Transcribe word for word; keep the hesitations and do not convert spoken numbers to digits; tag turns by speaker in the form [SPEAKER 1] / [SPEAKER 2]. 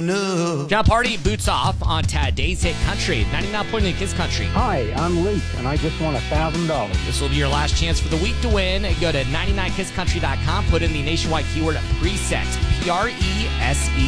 [SPEAKER 1] enough.
[SPEAKER 2] John Party boots off on Today's Hit Country, ninety-nine point nine Kids Country.
[SPEAKER 3] Hi, I'm Luke, and I just won one thousand dollars.
[SPEAKER 2] This will be your last chance for the week to win. Go to ninety-nine kids country dot com, put in the nationwide keyword preset, P R E S E